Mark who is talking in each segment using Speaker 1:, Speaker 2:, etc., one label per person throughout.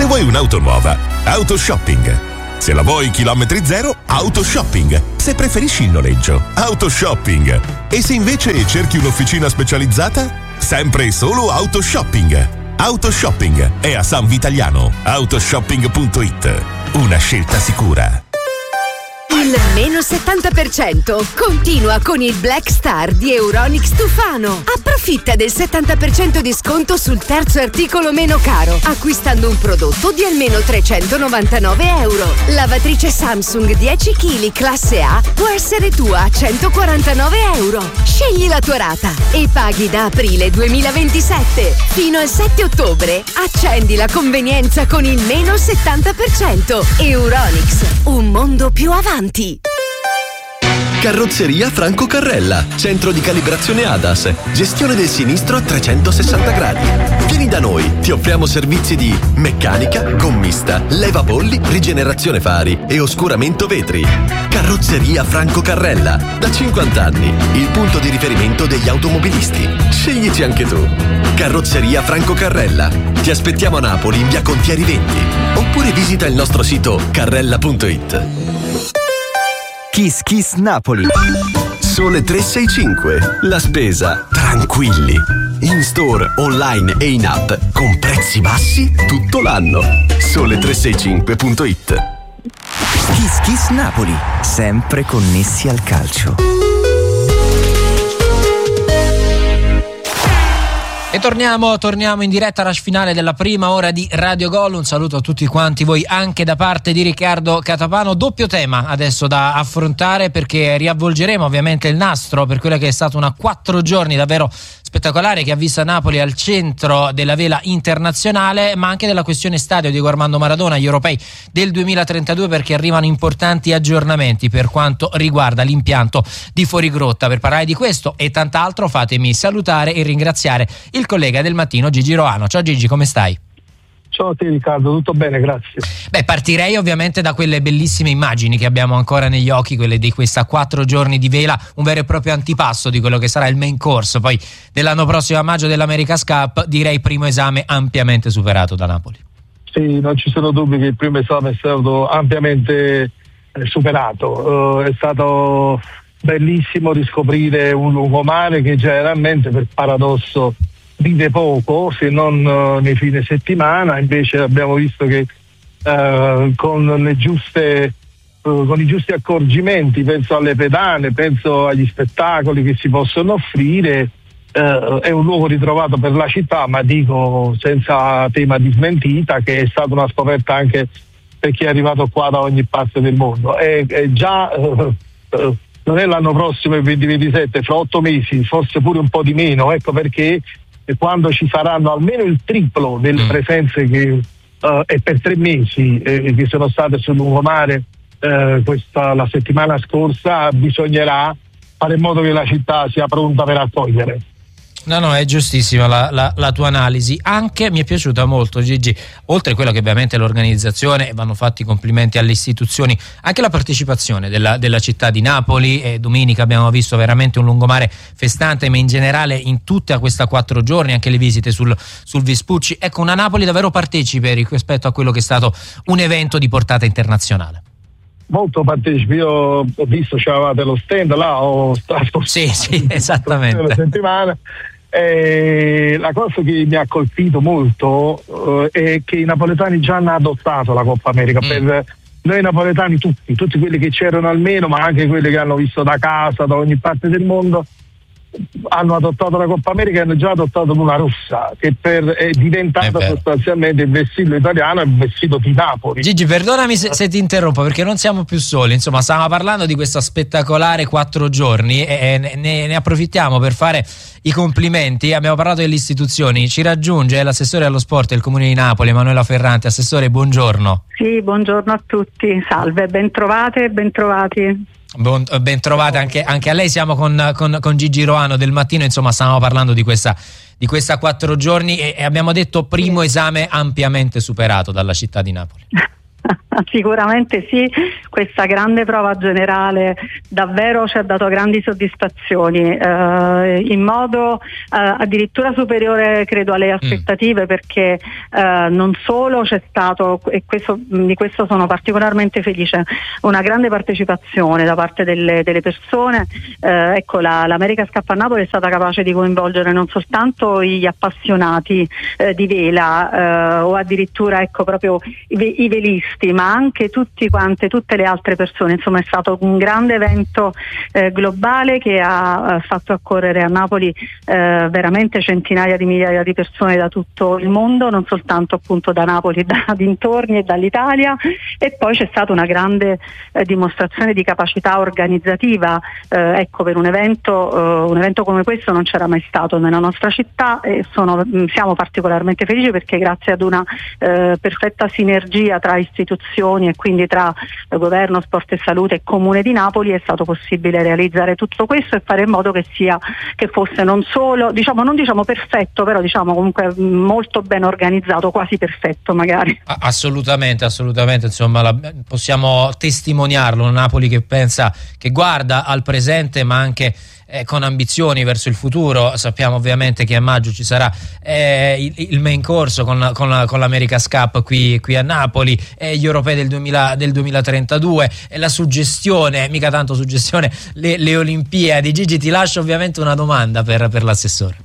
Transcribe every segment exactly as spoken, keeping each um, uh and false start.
Speaker 1: Se vuoi un'auto nuova, Autoshopping. Se la vuoi chilometri zero, Autoshopping. Se preferisci il noleggio, Autoshopping. E se invece cerchi un'officina specializzata, sempre e solo Autoshopping. Autoshopping è a San Vitaliano. Autoshopping punto it. Una scelta sicura.
Speaker 2: Il meno settanta per cento continua con il Black Star di Euronics Tufano. Approfitta del settanta per cento di sconto sul terzo articolo meno caro, acquistando un prodotto di almeno trecentonovantanove euro. Lavatrice Samsung dieci chilogrammi classe A può essere tua a centoquarantanove euro. Scegli la tua rata e paghi da aprile duemilaventisette. Fino al sette ottobre accendi la convenienza con il meno settanta per cento. Euronics, un mondo più avanti.
Speaker 3: Carrozzeria Franco Carrella, centro di calibrazione A D A S, gestione del sinistro a trecentosessanta gradi. Vieni da noi, ti offriamo servizi di meccanica, gommista, levapolli, rigenerazione fari e oscuramento vetri. Carrozzeria Franco Carrella, da cinquanta anni, il punto di riferimento degli automobilisti. Sceglici anche tu. Carrozzeria Franco Carrella. Ti aspettiamo a Napoli in via Contieri venti, oppure visita il nostro sito carrella punto it.
Speaker 4: Kiss Kiss Napoli.
Speaker 3: Sole tre sei cinque. La spesa tranquilli. In store, online e in app con prezzi bassi tutto l'anno. Sole tre sei cinque punto it.
Speaker 4: Kiss Kiss Napoli, sempre connessi al calcio.
Speaker 5: E torniamo, torniamo in diretta rush finale della prima ora di Radio Gol. Un saluto a tutti quanti voi anche da parte di Riccardo Catapano. Doppio tema adesso da affrontare, perché riavvolgeremo ovviamente il nastro per quella che è stata una quattro giorni davvero spettacolare che ha visto Napoli al centro della vela internazionale, ma anche della questione stadio Diego Armando Maradona, gli europei del duemilatrentadue, perché arrivano importanti aggiornamenti per quanto riguarda l'impianto di Fuorigrotta. Per parlare di questo e tant'altro fatemi salutare e ringraziare il collega del mattino Gigi Roano. Ciao Gigi, come stai?
Speaker 6: Ciao a te Riccardo, tutto bene, grazie.
Speaker 5: Beh, partirei ovviamente da quelle bellissime immagini che abbiamo ancora negli occhi, quelle di questa quattro giorni di vela, un vero e proprio antipasto di quello che sarà il main course poi dell'anno prossimo a maggio dell'America's Cup. Direi primo esame ampiamente superato da Napoli.
Speaker 6: Sì, non ci sono dubbi che il primo esame è stato ampiamente eh, superato. Uh, è stato bellissimo riscoprire un lungomare che generalmente, per paradosso, vive poco, se non uh, nei fine settimana. Invece abbiamo visto che uh, con le giuste uh, con i giusti accorgimenti, penso alle pedane, penso agli spettacoli che si possono offrire, uh, è un luogo ritrovato per la città, ma dico senza tema di smentita che è stata una scoperta anche per chi è arrivato qua da ogni parte del mondo. È, è già uh, uh, non è l'anno prossimo, il duemilaventisette, fra otto mesi, forse pure un po' di meno, ecco perché e quando ci saranno almeno il triplo delle presenze che uh, e per tre mesi eh, che sono state sul lungomare eh, questa la settimana scorsa, bisognerà fare in modo che la città sia pronta per accogliere.
Speaker 5: No, no, è giustissima la, la, la tua analisi. Anche mi è piaciuta molto, Gigi, oltre a quello che ovviamente è l'organizzazione, vanno fatti i complimenti alle istituzioni, anche la partecipazione della, della città di Napoli. E domenica abbiamo visto veramente un lungomare festante, ma in generale in tutta questa quattro giorni, anche le visite sul, sul Vespucci. Ecco, una Napoli davvero partecipe rispetto a quello che è stato un evento di portata internazionale.
Speaker 6: Molto partecipi, io ho visto c'avevate lo stand là, ho stato
Speaker 5: sì, sì, esattamente
Speaker 6: una settimana. Eh, la cosa che mi ha colpito molto uh, è che i napoletani già hanno adottato la Coppa America. Mm. Per noi napoletani tutti, tutti quelli che c'erano almeno, ma anche quelli che hanno visto da casa, da ogni parte del mondo, hanno adottato la Coppa America e hanno già adottato l'una rossa, che per, è diventata è sostanzialmente il vestito italiano e il vestito di Napoli.
Speaker 5: Gigi, perdonami se, se ti interrompo, perché non siamo più soli. Insomma, stavamo parlando di questa spettacolare quattro giorni e ne, ne approfittiamo per fare i complimenti. Abbiamo parlato delle istituzioni, ci raggiunge l'assessore allo sport del Comune di Napoli, Emanuela Ferranti. Assessore, buongiorno.
Speaker 7: Sì, buongiorno a tutti, salve, ben trovate e ben trovati.
Speaker 5: Buon, ben trovate anche, anche a lei. Siamo con, con, con Gigi Roano del mattino, insomma stavamo parlando di questa, di questa quattro giorni e, e abbiamo detto primo esame ampiamente superato dalla città di Napoli.
Speaker 7: Sicuramente sì, questa grande prova generale davvero ci ha dato grandi soddisfazioni, eh, in modo eh, addirittura superiore credo alle aspettative, mm. perché eh, non solo c'è stato, e questo, di questo sono particolarmente felice, una grande partecipazione da parte delle, delle persone, eh, ecco la, l'America's Cup a Napoli è stata capace di coinvolgere non soltanto gli appassionati eh, di vela eh, o addirittura ecco proprio i, i velisti, ma anche tutti quante, tutte le altre persone. Insomma è stato un grande evento eh, globale che ha eh, fatto accorrere a Napoli eh, veramente centinaia di migliaia di persone da tutto il mondo, non soltanto appunto da Napoli, da dintorni e dall'Italia, e poi c'è stata una grande eh, dimostrazione di capacità organizzativa, eh, ecco per un evento, eh, un evento come questo non c'era mai stato nella nostra città, e sono, mh, siamo particolarmente felici perché grazie ad una eh, perfetta sinergia tra istituzioni e quindi tra eh, governo, sport e salute e comune di Napoli è stato possibile realizzare tutto questo e fare in modo che sia, che fosse non solo, diciamo non diciamo perfetto, però diciamo comunque molto ben organizzato, quasi perfetto magari.
Speaker 5: Assolutamente, assolutamente, insomma la, possiamo testimoniarlo, un Napoli che pensa, che guarda al presente ma anche eh, con ambizioni verso il futuro. Sappiamo ovviamente che a maggio ci sarà eh, il, il main corso con, con, la, con l'America's Cup qui, qui a Napoli, e gli europei del, duemila, del duemilatrentadue, e la suggestione, mica tanto suggestione, le, le Olimpiadi. Gigi, ti lascio ovviamente una domanda per, per l'assessore.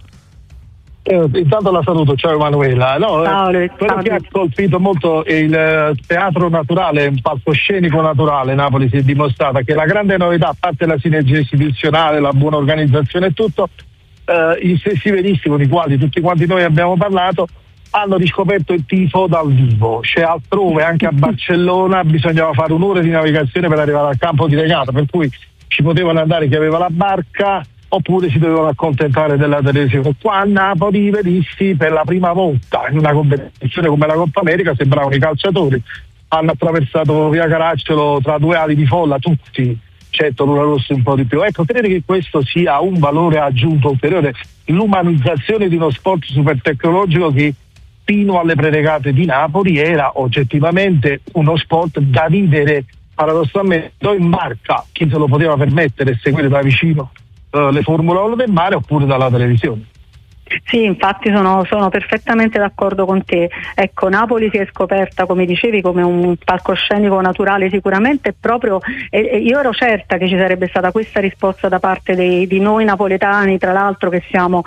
Speaker 6: Eh, intanto la saluto, ciao Emanuela. No,
Speaker 7: ciao,
Speaker 6: eh, quello che ha colpito molto il eh, teatro naturale, un palcoscenico naturale. Napoli si è dimostrata che la grande novità, a parte la sinergia istituzionale, la buona organizzazione e tutto, eh, gli stessi velisti con i quali tutti quanti noi abbiamo parlato hanno riscoperto il tifo dal vivo. Cioè altrove, anche a Barcellona, bisognava fare un'ora di navigazione per arrivare al campo di regata, per cui ci potevano andare chi aveva la barca oppure si dovevano accontentare della televisione. Qua a Napoli i velisti per la prima volta in una competizione come la Coppa America sembravano i calciatori, hanno attraversato via Caracciolo tra due ali di folla tutti, certo Luna Rossi un po' di più. Ecco, credo che questo sia un valore aggiunto ulteriore, l'umanizzazione di uno sport super tecnologico che fino alle preregate di Napoli era oggettivamente uno sport da vivere paradossalmente in barca, chi se lo poteva permettere e seguire da vicino Uh, le Formula uno del mare oppure dalla televisione.
Speaker 7: Sì, infatti sono, sono perfettamente d'accordo con te. Ecco, Napoli si è scoperta, come dicevi, come un palcoscenico naturale sicuramente, proprio e, e io ero certa che ci sarebbe stata questa risposta da parte dei, di noi napoletani, tra l'altro che siamo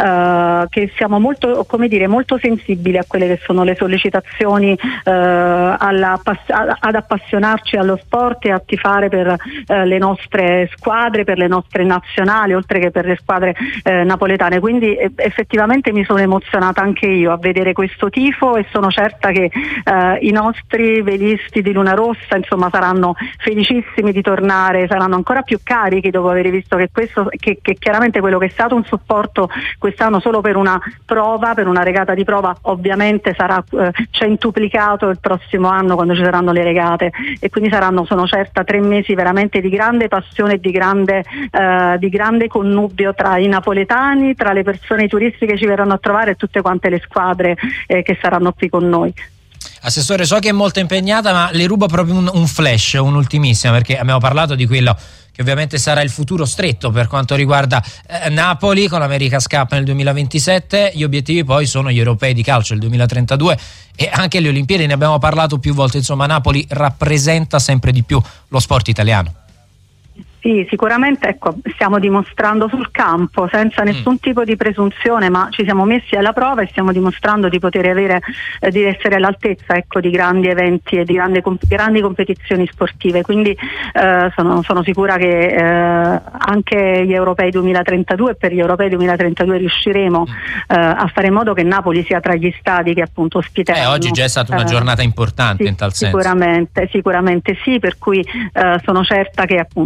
Speaker 7: uh, che siamo molto, come dire, molto sensibili a quelle che sono le sollecitazioni uh, alla, ad appassionarci allo sport e a tifare per uh, le nostre squadre, per le nostre nazionali, oltre che per le squadre uh, napoletane. Quindi eh, effettivamente mi sono emozionata anche io a vedere questo tifo, e sono certa che eh, i nostri velisti di Luna Rossa insomma saranno felicissimi di tornare, saranno ancora più carichi dopo aver visto che questo che, che chiaramente quello che è stato un supporto quest'anno solo per una prova, per una regata di prova, ovviamente sarà eh, centuplicato il prossimo anno quando ci saranno le regate, e quindi saranno, sono certa, tre mesi veramente di grande passione e di grande eh, di grande connubio tra i napoletani, tra le persone, i turisti che ci verranno a trovare e tutte quante le squadre eh, che saranno qui con noi.
Speaker 5: Assessore, so che è molto impegnata, ma le rubo proprio un, un flash, un'ultimissima, perché abbiamo parlato di quello che ovviamente sarà il futuro stretto per quanto riguarda eh, Napoli con l'America's Cup nel duemilaventisette. Gli obiettivi poi sono gli europei di calcio del duemilatrentadue e anche le Olimpiadi, ne abbiamo parlato più volte. Insomma, Napoli rappresenta sempre di più lo sport italiano.
Speaker 7: Sì, sicuramente, ecco, stiamo dimostrando sul campo senza nessun mm. tipo di presunzione, ma ci siamo messi alla prova e stiamo dimostrando di poter avere, eh, di essere all'altezza, ecco, di grandi eventi e di grandi, comp- grandi competizioni sportive. Quindi eh, sono, sono sicura che eh, anche gli europei duemilatrentadue, per gli europei duemilatrentadue riusciremo mm. eh, a fare in modo che Napoli sia tra gli stadi che appunto ospiteranno.
Speaker 5: Eh, oggi già è stata una giornata importante
Speaker 7: sì,
Speaker 5: in tal senso.
Speaker 7: Sicuramente, sicuramente sì, per cui eh, sono certa che appunto vi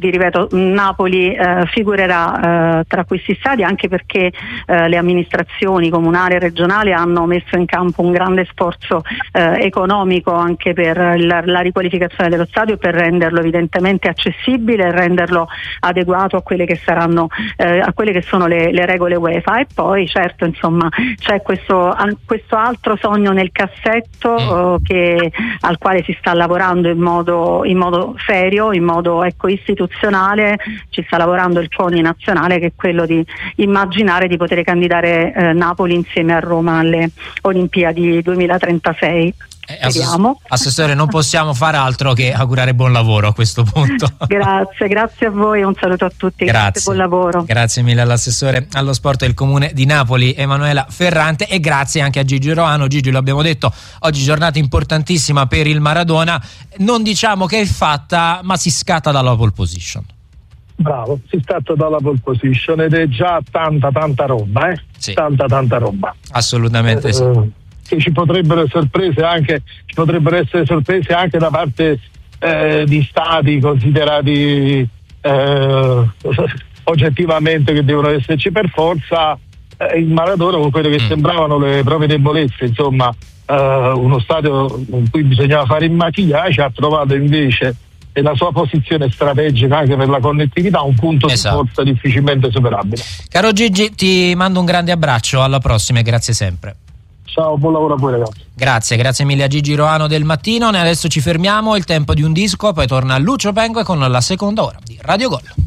Speaker 7: vi ripeto, Napoli eh, figurerà eh, tra questi stadi, anche perché eh, le amministrazioni comunali e regionali hanno messo in campo un grande sforzo eh, economico anche per la, la riqualificazione dello stadio, per renderlo evidentemente accessibile e renderlo adeguato a quelle che saranno eh, a quelle che sono le, le regole UEFA. E poi certo, insomma, c'è questo, questo altro sogno nel cassetto eh, che, al quale si sta lavorando in modo, in modo serio, in modo ecco, istituzionale. Ci sta lavorando il CONI nazionale, che è quello di immaginare di poter candidare eh, Napoli insieme a Roma alle Olimpiadi duemilatrentasei.
Speaker 5: Eh, Assessore, non possiamo fare altro che augurare buon lavoro a questo punto.
Speaker 7: Grazie, grazie a voi, un saluto a tutti.
Speaker 5: Grazie,
Speaker 7: grazie, buon lavoro.
Speaker 5: Grazie mille all'assessore allo sport del Comune di Napoli, Emanuela Ferrante, e grazie anche a Gigi Roano. Gigi, lo abbiamo detto, oggi giornata importantissima per il Maradona, non diciamo che è fatta, ma si scatta dalla pole position.
Speaker 6: Bravo, si scatta dalla pole position ed è già tanta tanta roba, eh?
Speaker 5: Sì.
Speaker 6: Tanta tanta roba.
Speaker 5: Assolutamente
Speaker 6: eh,
Speaker 5: sì.
Speaker 6: Che ci potrebbero sorprese anche, ci potrebbero essere sorprese anche da parte eh, di stati considerati eh, oggettivamente che devono esserci per forza. Eh, il Maradona, con quelle che mm. sembravano le proprie debolezze, insomma, eh, uno stadio in cui bisognava fare il maquillage, ha trovato invece nella sua posizione strategica anche per la connettività un punto esatto. di forza difficilmente superabile.
Speaker 5: Caro Gigi, ti mando un grande abbraccio, alla prossima e grazie sempre.
Speaker 6: Ciao, buon lavoro a voi ragazzi.
Speaker 5: Grazie, grazie mille a Gigi Roano del Mattino. Adesso ci fermiamo, il tempo di un disco, poi torna Lucio Pengue con la seconda ora di Radio Gol.